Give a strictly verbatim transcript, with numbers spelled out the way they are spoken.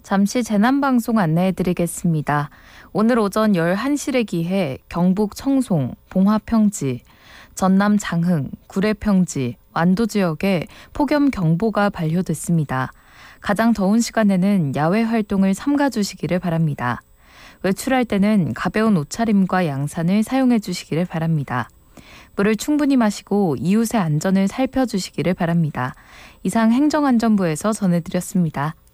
잠시 재난방송 안내해드리겠습니다. 오늘 오전 열한 시를 기해 경북 청송, 봉화평지, 전남 장흥, 구례평지, 완도 지역에 폭염경보가 발효됐습니다. 가장 더운 시간에는 야외 활동을 삼가주시기를 바랍니다. 외출할 때는 가벼운 옷차림과 양산을 사용해 주시기를 바랍니다. 물을 충분히 마시고 이웃의 안전을 살펴주시기를 바랍니다. 이상 행정안전부에서 전해드렸습니다.